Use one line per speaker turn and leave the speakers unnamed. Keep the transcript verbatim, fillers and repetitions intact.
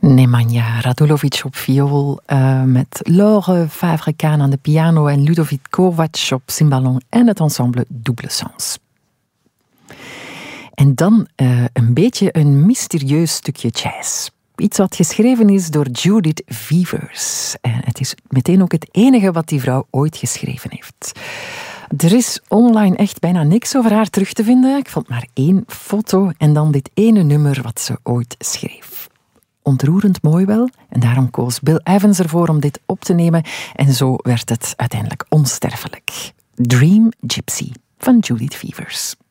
Nemanja Radulovic op viool, uh, met Laure Favre-Kaan aan de piano en Ludovic Kovac op cymbalon en het ensemble Double Sens. En dan uh, een beetje een mysterieus stukje jazz. Iets wat geschreven is door Judith Vievers. En het is meteen ook het enige wat die vrouw ooit geschreven heeft. Er is online echt bijna niks over haar terug te vinden. Ik vond maar één foto en dan dit ene nummer wat ze ooit schreef. Ontroerend mooi wel, en daarom koos Bill Evans ervoor om dit op te nemen. En zo werd het uiteindelijk onsterfelijk. Dream Gypsy van Judith Vievers.